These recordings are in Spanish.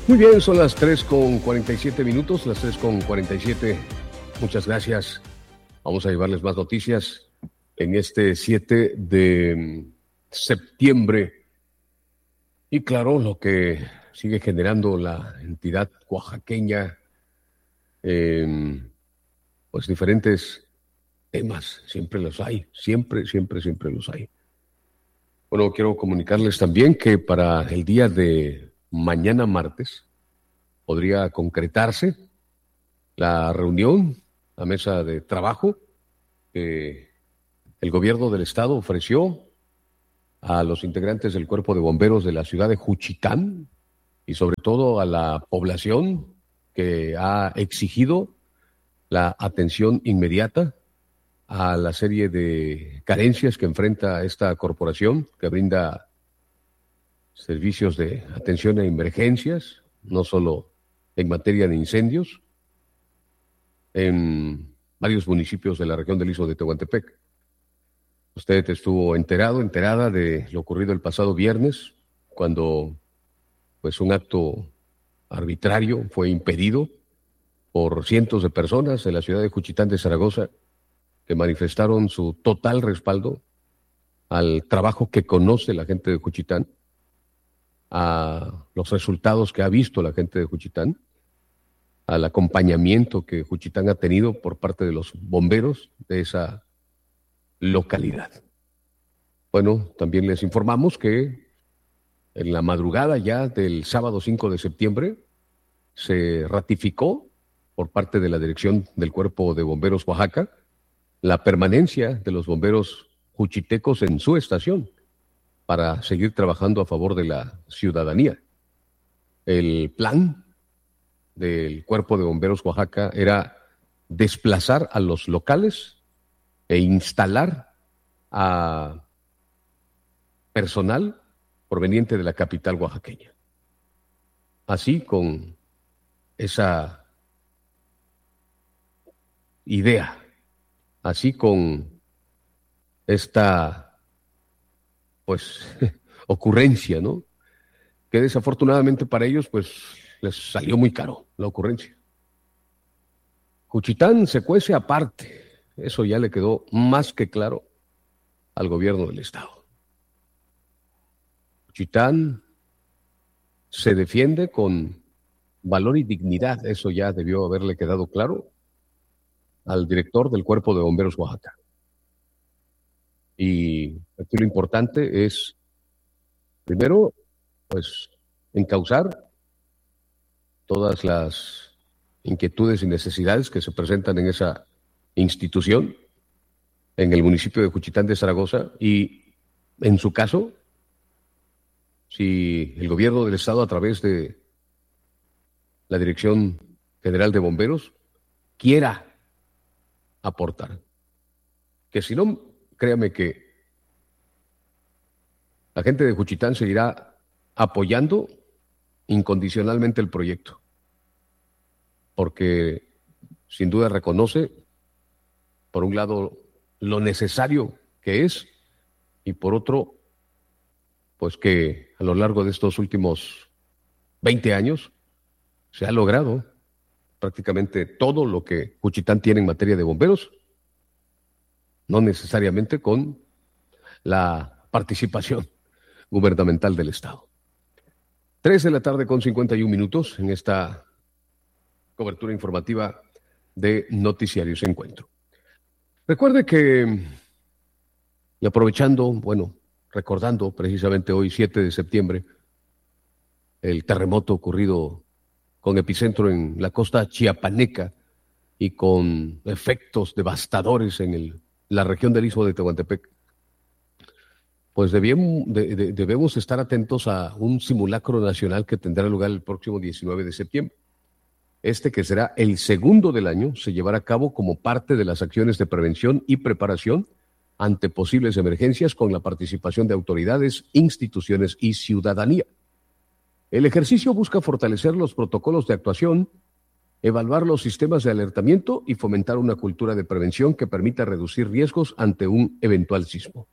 Muy bien, son las 3:47, las 3:47. Muchas gracias. Vamos a llevarles más noticias en este 7 de septiembre. Y claro, lo que sigue generando la entidad oaxaqueña, pues diferentes temas, siempre los hay, siempre los hay. Bueno, quiero comunicarles también que para el día de mañana martes podría concretarse la reunión, la mesa de trabajo que el gobierno del estado ofreció a los integrantes del Cuerpo de Bomberos de la ciudad de Juchitán y sobre todo a la población que ha exigido la atención inmediata a la serie de carencias que enfrenta esta corporación que brinda servicios de atención a emergencias, no solo en materia de incendios, en varios municipios de la región del Istmo de Tehuantepec. Usted estuvo enterada de lo ocurrido el pasado viernes, cuando pues un acto arbitrario fue impedido por cientos de personas en la ciudad de Juchitán de Zaragoza, que manifestaron su total respaldo al trabajo que conoce la gente de Juchitán, a los resultados que ha visto la gente de Juchitán, al acompañamiento que Juchitán ha tenido por parte de los bomberos de esa localidad. Bueno, también les informamos que en la madrugada ya del sábado 5 de septiembre se ratificó por parte de la dirección del Cuerpo de Bomberos Oaxaca la permanencia de los bomberos juchitecos en su estación para seguir trabajando a favor de la ciudadanía. El plan del Cuerpo de Bomberos Oaxaca era desplazar a los locales e instalar a personal proveniente de la capital oaxaqueña. Así, con esa idea, así con esta, pues, ocurrencia, ¿no? Que desafortunadamente para ellos, pues, les salió muy caro la ocurrencia. Juchitán se cuece aparte. Eso ya le quedó más que claro al gobierno del estado. Juchitán se defiende con valor y dignidad. Eso ya debió haberle quedado claro al director del Cuerpo de Bomberos Oaxaca. Y aquí lo importante es, primero, pues, encauzar todas las inquietudes y necesidades que se presentan en esa institución, en el municipio de Juchitán de Zaragoza, y en su caso, si el gobierno del estado, a través de la Dirección General de Bomberos, quiera aportar. Que si no, créame que la gente de Juchitán seguirá apoyando incondicionalmente el proyecto, porque sin duda reconoce, por un lado, lo necesario que es, y por otro, pues que a lo largo de estos últimos 20 años se ha logrado prácticamente todo lo que Juchitán tiene en materia de bomberos, no necesariamente con la participación gubernamental del Estado. 3:51 en esta cobertura informativa de Noticiarios Encuentro. Recuerde que, y aprovechando, bueno, recordando precisamente hoy, 7 de septiembre, el terremoto ocurrido con epicentro en la costa chiapaneca y con efectos devastadores en la región del Istmo de Tehuantepec, pues debemos estar atentos a un simulacro nacional que tendrá lugar el próximo 19 de septiembre. Que será el segundo del año, se llevará a cabo como parte de las acciones de prevención y preparación ante posibles emergencias con la participación de autoridades, instituciones y ciudadanía. El ejercicio busca fortalecer los protocolos de actuación, evaluar los sistemas de alertamiento y fomentar una cultura de prevención que permita reducir riesgos ante un eventual sismo.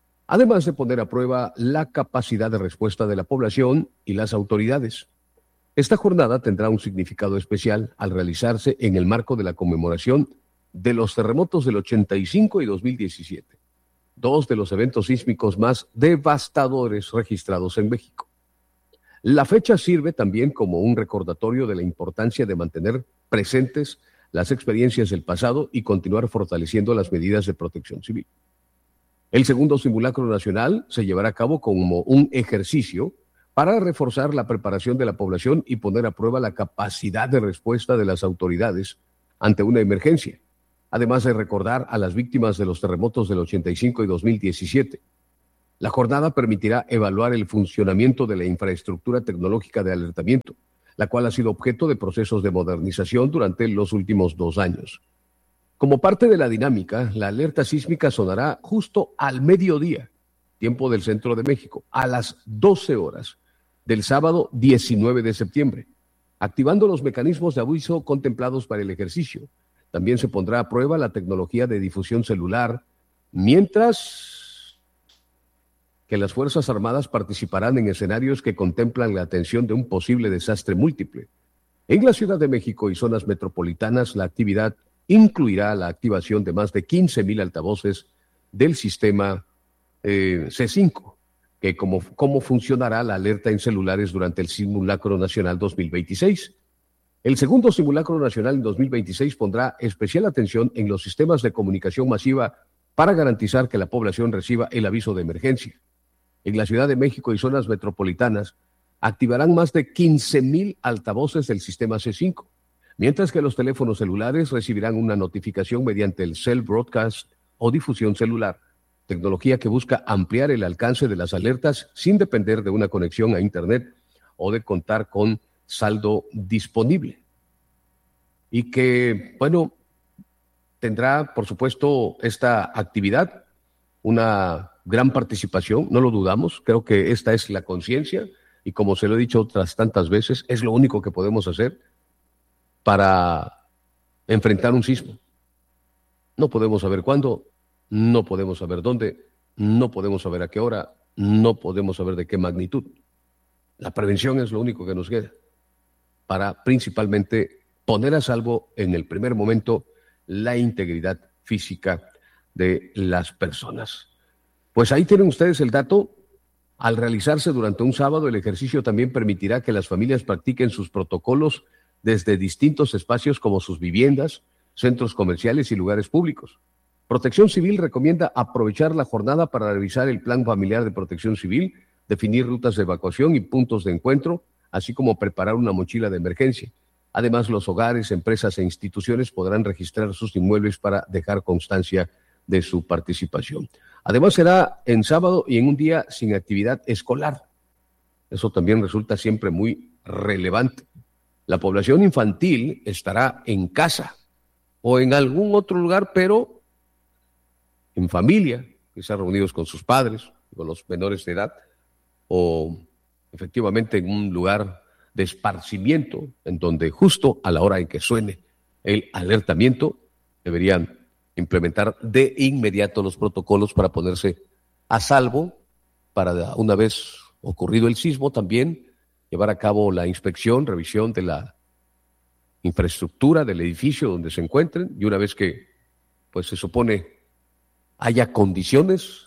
Además de poner a prueba la capacidad de respuesta de la población y las autoridades. Esta jornada tendrá un significado especial al realizarse en el marco de la conmemoración de los terremotos del 85 y 2017, dos de los eventos sísmicos más devastadores registrados en México. La fecha sirve también como un recordatorio de la importancia de mantener presentes las experiencias del pasado y continuar fortaleciendo las medidas de protección civil. El segundo simulacro nacional se llevará a cabo como un ejercicio para reforzar la preparación de la población y poner a prueba la capacidad de respuesta de las autoridades ante una emergencia, además de recordar a las víctimas de los terremotos del 85 y 2017. La jornada permitirá evaluar el funcionamiento de la infraestructura tecnológica de alertamiento, la cual ha sido objeto de procesos de modernización durante los últimos 2 años. Como parte de la dinámica, la alerta sísmica sonará justo al mediodía, tiempo del centro de México, a las 12 horas del sábado 19 de septiembre, activando los mecanismos de aviso contemplados para el ejercicio. También se pondrá a prueba la tecnología de difusión celular, mientras que las Fuerzas Armadas participarán en escenarios que contemplan la atención de un posible desastre múltiple. En la Ciudad de México y zonas metropolitanas, la actividad incluirá la activación de más de 15,000 altavoces del sistema C5, que cómo funcionará la alerta en celulares durante el Simulacro Nacional 2026. El segundo Simulacro Nacional en 2026 pondrá especial atención en los sistemas de comunicación masiva para garantizar que la población reciba el aviso de emergencia. En la Ciudad de México y zonas metropolitanas activarán más de 15,000 altavoces del sistema C5, mientras que los teléfonos celulares recibirán una notificación mediante el Cell Broadcast o difusión celular, tecnología que busca ampliar el alcance de las alertas sin depender de una conexión a Internet o de contar con saldo disponible. Y que, bueno, tendrá, por supuesto, esta actividad una gran participación, no lo dudamos. Creo que esta es la conciencia y, como se lo he dicho otras tantas veces, es lo único que podemos hacer para enfrentar un sismo. No podemos saber cuándo, no podemos saber dónde, no podemos saber a qué hora, no podemos saber de qué magnitud. La prevención es lo único que nos queda para principalmente poner a salvo en el primer momento la integridad física de las personas. Pues ahí tienen ustedes el dato. Al realizarse durante un sábado, el ejercicio también permitirá que las familias practiquen sus protocolos desde distintos espacios como sus viviendas, centros comerciales y lugares públicos. Protección Civil recomienda aprovechar la jornada para revisar el Plan Familiar de Protección Civil, definir rutas de evacuación y puntos de encuentro, así como preparar una mochila de emergencia. Además, los hogares, empresas e instituciones podrán registrar sus inmuebles para dejar constancia de su participación. Además, será en sábado y en un día sin actividad escolar. Eso también resulta siempre muy relevante. La población infantil estará en casa o en algún otro lugar, pero en familia, quizás reunidos con sus padres, con los menores de edad, o efectivamente en un lugar de esparcimiento, en donde justo a la hora en que suene el alertamiento, deberían implementar de inmediato los protocolos para ponerse a salvo, para una vez ocurrido el sismo también llevar a cabo la inspección, revisión de la infraestructura del edificio donde se encuentren, y una vez que pues se supone haya condiciones,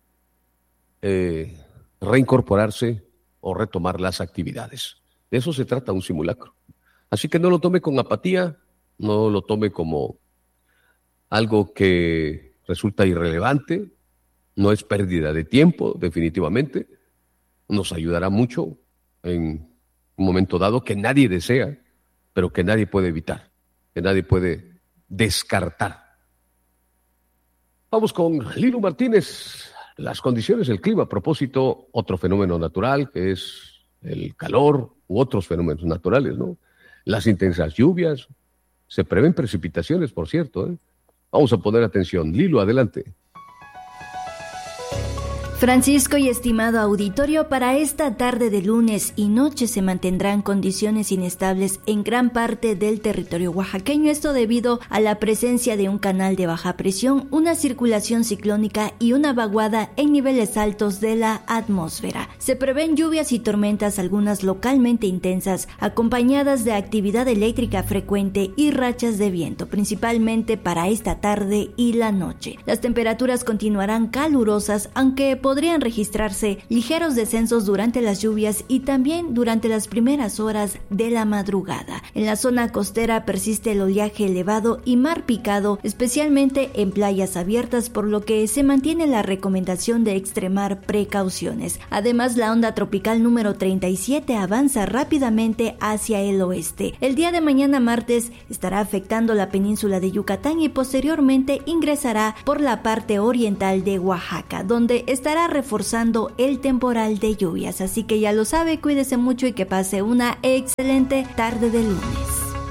reincorporarse o retomar las actividades. De eso se trata un simulacro. Así que no lo tome con apatía, no lo tome como algo que resulta irrelevante, no es pérdida de tiempo, definitivamente. Nos ayudará mucho en un momento dado que nadie desea, pero que nadie puede evitar, que nadie puede descartar. Vamos con Lilo Martínez. Las condiciones del clima, a propósito, otro fenómeno natural que es el calor u otros fenómenos naturales, ¿no? Las intensas lluvias, se prevén precipitaciones, por cierto, ¿eh? Vamos a poner atención. Lilo, adelante. Francisco y estimado auditorio, para esta tarde de lunes y noche se mantendrán condiciones inestables en gran parte del territorio oaxaqueño, esto debido a la presencia de un canal de baja presión, una circulación ciclónica y una vaguada en niveles altos de la atmósfera. Se prevén lluvias y tormentas, algunas localmente intensas, acompañadas de actividad eléctrica frecuente y rachas de viento, principalmente para esta tarde y la noche. Las temperaturas continuarán calurosas, aunque podrían registrarse ligeros descensos durante las lluvias y también durante las primeras horas de la madrugada. En la zona costera persiste el oleaje elevado y mar picado, especialmente en playas abiertas, por lo que se mantiene la recomendación de extremar precauciones. Además, la onda tropical número 37 avanza rápidamente hacia el oeste. El día de mañana martes estará afectando la península de Yucatán y posteriormente ingresará por la parte oriental de Oaxaca, donde estará reforzando el temporal de lluvias. Así que ya lo sabe, cuídese mucho y que pase una excelente tarde de lunes.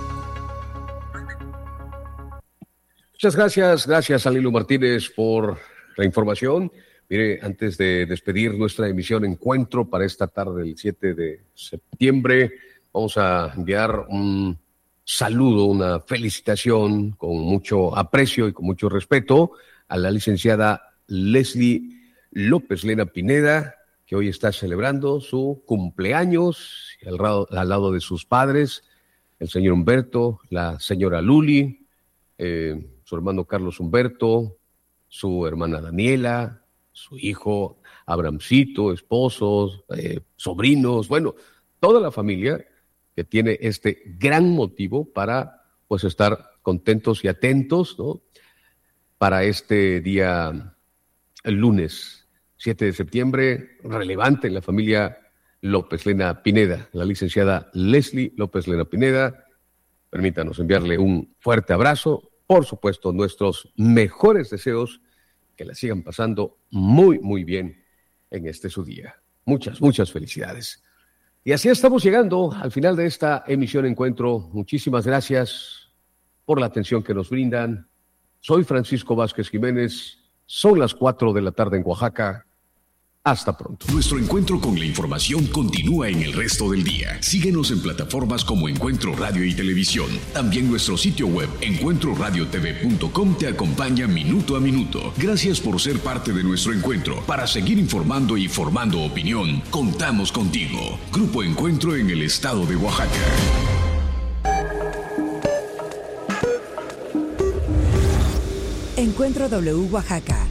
Muchas gracias a Lilo Martínez por la información. Mire, antes de despedir nuestra emisión Encuentro para esta tarde del 7 de septiembre, vamos a enviar un saludo, una felicitación con mucho aprecio y con mucho respeto a la licenciada Leslie López Lena Pineda, que hoy está celebrando su cumpleaños al lado de sus padres, el señor Humberto, la señora Luli, su hermano Carlos Humberto, su hermana Daniela, su hijo Abramcito, esposos, sobrinos, bueno, toda la familia que tiene este gran motivo para pues estar contentos y atentos, ¿no?, para este día, el lunes 7 de septiembre, relevante en la familia López Lena Pineda, la licenciada Leslie López Lena Pineda. Permítanos enviarle un fuerte abrazo, por supuesto nuestros mejores deseos, que la sigan pasando muy, muy bien en este su día. Muchas felicidades. Y así estamos llegando al final de esta emisión Encuentro. Muchísimas gracias por la atención que nos brindan. Soy Francisco Vázquez Jiménez. Son las 4 de la tarde en Oaxaca. Hasta pronto. Nuestro encuentro con la información continúa en el resto del día. Síguenos en plataformas como Encuentro Radio y Televisión. También nuestro sitio web encuentroradiotv.com te acompaña minuto a minuto. Gracias por ser parte de nuestro encuentro. Para seguir informando y formando opinión, contamos contigo. Grupo Encuentro en el estado de Oaxaca. Encuentro W Oaxaca.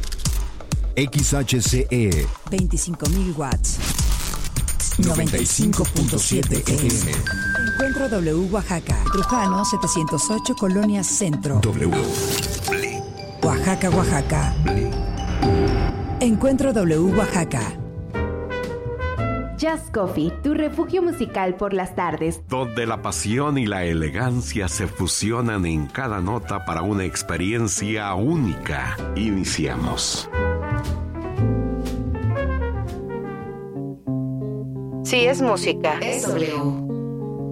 XHCE 25.000 watts. 95.7 FM. Encuentro W Oaxaca. Trujano 708 Colonia Centro. W. Oaxaca, Oaxaca. Encuentro W Oaxaca. Jazz Coffee, tu refugio musical por las tardes. Donde la pasión y la elegancia se fusionan en cada nota para una experiencia única. Iniciamos. Si es música, es W.